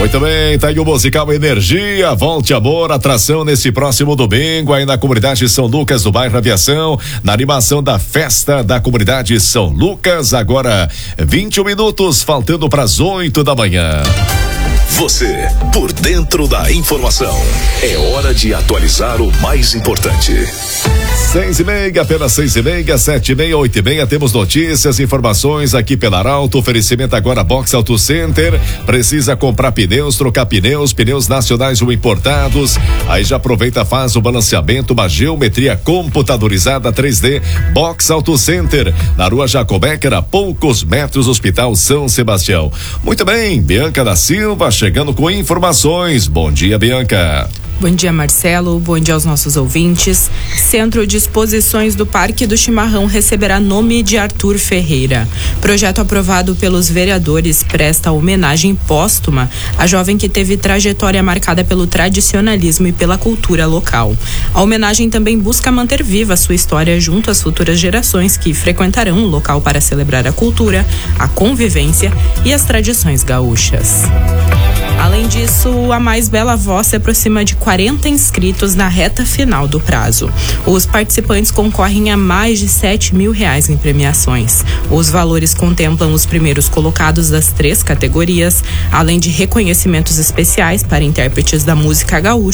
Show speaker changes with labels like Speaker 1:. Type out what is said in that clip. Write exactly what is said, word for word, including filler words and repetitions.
Speaker 1: Muito bem, tá aí o musical Energia, Volte Amor, atração nesse próximo domingo aí na comunidade São Lucas do bairro Aviação, na animação da festa da comunidade São Lucas, agora vinte e um minutos, faltando para as oito da manhã.
Speaker 2: Você, por dentro da informação. É hora de atualizar o mais importante.
Speaker 1: Seis e meia, apenas seis e meia, sete e meia, oito e meia, temos notícias, informações aqui pela Arauto, oferecimento agora Box Auto Center, precisa comprar pneus, trocar pneus, pneus nacionais ou importados, aí já aproveita, faz o balanceamento, uma geometria computadorizada três D, Box Auto Center, na rua Jacobecker, a poucos metros, Hospital São Sebastião. Muito bem, Bianca da Silva chegando com informações, bom dia, Bianca.
Speaker 3: Bom dia, Marcelo. Bom dia aos nossos ouvintes. Centro de Exposições do Parque do Chimarrão receberá nome de Arthur Ferreira. Projeto aprovado pelos vereadores presta homenagem póstuma à jovem que teve trajetória marcada pelo tradicionalismo e pela cultura local. A homenagem também busca manter viva sua história junto às futuras gerações que frequentarão o local para celebrar a cultura, a convivência e as tradições gaúchas. Além disso, a Mais Bela Voz se aproxima de quarenta inscritos na reta final do prazo. Os participantes concorrem a mais de sete mil reais em premiações. Os valores contemplam os primeiros colocados das três categorias, além de reconhecimentos especiais para intérpretes da música gaúcha